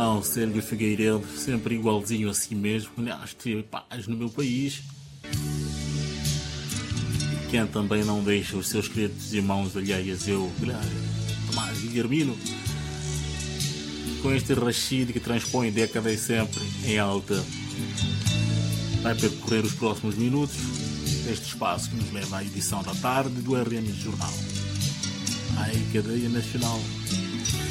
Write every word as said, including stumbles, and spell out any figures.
irmão Sérgio Figueiredo, sempre igualzinho a si mesmo. Aliás, tive paz no meu país. E quem também não deixa os seus queridos irmãos alheias, eu, Tomás Guilhermino, com este Rashid que transpõe décadas sempre em alta. Vai percorrer os próximos minutos deste espaço que nos leva à edição da tarde do R N Jornal. Ai, cadeia nacional.